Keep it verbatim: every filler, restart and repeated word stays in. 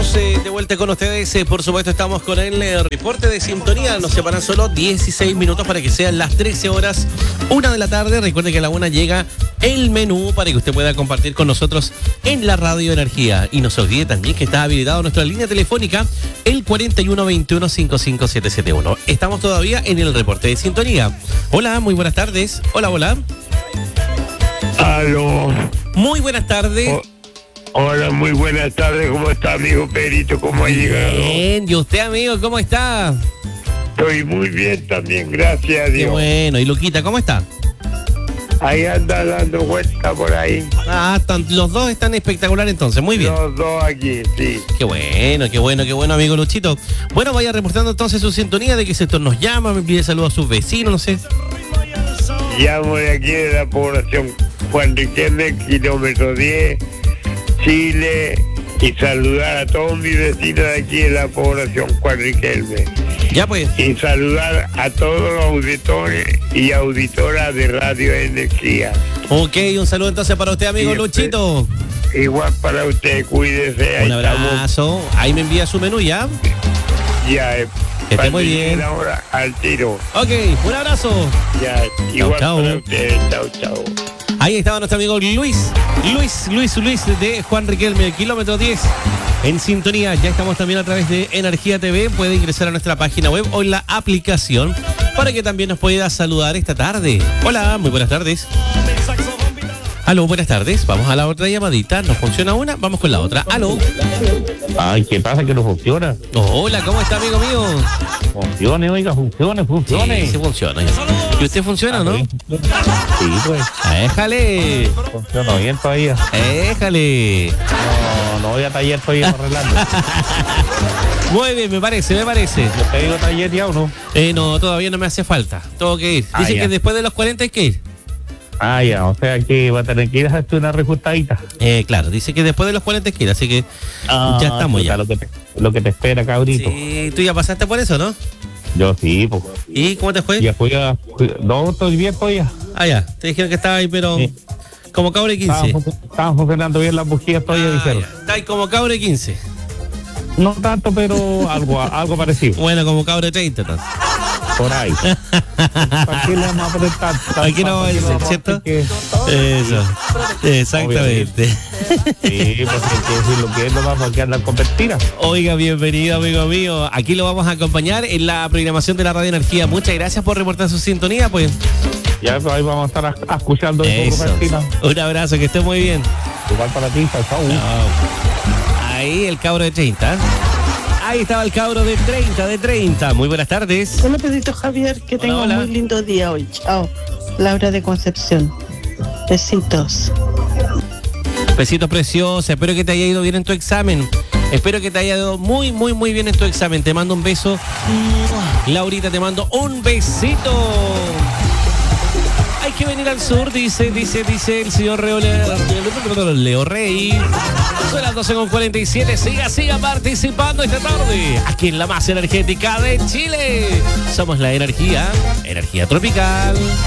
estamos eh, de vuelta con ustedes. Eh, por supuesto, estamos con el eh, reporte de sintonía. Nos separan solo dieciséis minutos para que sean las trece horas, una de la tarde. Recuerde que a la una llega el menú para que usted pueda compartir con nosotros en la Radio Energía. Y no se olvide también que está habilitado nuestra línea telefónica, el cuarenta y uno veintiuno cincuenta y cinco setecientos setenta y uno. Estamos todavía en el reporte de sintonía. Hola, muy buenas tardes. Hola, hola. Aló. Muy buenas tardes. Oh. Hola, muy buenas tardes. ¿Cómo está, amigo Perito? ¿Cómo ha llegado? Bien, ¿y usted, amigo, cómo está? Estoy muy bien también, gracias a Dios. Qué bueno. ¿Y Luquita, cómo está? Ahí anda dando vuelta por ahí. Ah, están, los dos están espectaculares entonces, muy bien. Los dos aquí, sí. Qué bueno, qué bueno, qué bueno, amigo Luchito. Bueno, vaya reportando entonces su sintonía de que sector nos llama, me pide saludos a sus vecinos, no sé. Llamo de aquí de la población Juan Riquelme, kilómetro diez, Chile, y saludar a todos mis vecinos de aquí de la población Juan Riquelme. Ya pues. Y saludar a todos los auditores y auditoras de Radio Energía. Ok, un saludo entonces para usted, amigo Luchito. Igual para usted, cuídese. Un abrazo. Estamos. Ahí me envía su menú, ¿ya? Ya, eh, que esté muy bien. Ahora al tiro. Ok, un abrazo. Ya, igual chau, para chau. usted. Chao, chao. Ahí estaba nuestro amigo Luis, Luis, Luis, Luis de Juan Riquelme, kilómetro diez, en sintonía. Ya estamos también a través de Energía T V. Puede ingresar a nuestra página web o en la aplicación para que también nos pueda saludar esta tarde. Hola, muy buenas tardes. Aló, buenas tardes. Vamos a la otra llamadita. ¿Nos funciona una? Vamos con la otra. Aló. Ay, ¿qué pasa? Que no funciona. Oh, hola, ¿cómo está, amigo mío? Funcione, oiga, funcione, funcione. Sí, sí funciona. ¿Y usted funciona, no? Sí, pues. Éjale. Funciona bien todavía. Éjale. No, no voy a taller todavía arreglando. Muy bien, me parece, me parece. ¿Yo te digo taller ya o no? Eh, no, todavía no me hace falta. Tengo que ir. Ah, Dicen ya. que después de los cuarenta hay que ir. Ah, ya, o sea que va a tener que ir a hacer una reajustadita. Eh, claro, dice que después de los cuarenta hay que ir, así que Ah, ya estamos ya. Lo que, te, lo que te espera, cabrito. Sí, tú ya pasaste por eso, ¿no? Yo sí, pues. ¿Y cómo te fue? Ya fui a... fui- no, estoy bien todavía. Ah, ya. Te dijeron que estaba ahí, pero Sí. como cabro de quince. Estaban, func- estaban funcionando bien las bujías todavía, Ah, dijeron. ya. Está ahí como cabro de quince. No tanto, pero algo, algo parecido. Bueno, como cabro de treinta, entonces. Por ahí. ¿Para qué le vamos a poner tanto? Aquí no va a ¿Para qué le decir, vamos a ¿cierto? decir Eso. Exactamente. que- Sí, porque hay que decir lo que es, no vamos a andar con mentiras. Oiga, bienvenido, amigo mío. Aquí lo vamos a acompañar en la programación de la Radio Energía. Muchas gracias por reportar su sintonía, pues. Ya pues, ahí vamos a estar a- a escuchando de Eso. Un abrazo, que esté muy bien. Igual para ti, chao, chao. Ahí el cabro de treinta. Ahí estaba el cabro de treinta, de treinta. Muy buenas tardes. Hola Pedrito Javier, que tenga hola. un muy lindo día hoy. Chao. Laura de Concepción. Besitos. Besitos preciosos. Espero que te haya ido bien en tu examen. Espero que te haya ido muy, muy, muy bien en tu examen. Te mando un beso. Laurita, te mando un besito. Hay que venir al sur, dice, dice, dice el señor Leo, Leo Rey. Son las doce con cuarenta y siete. Siga, siga participando esta tarde. Aquí en la más energética de Chile. Somos la energía, energía tropical.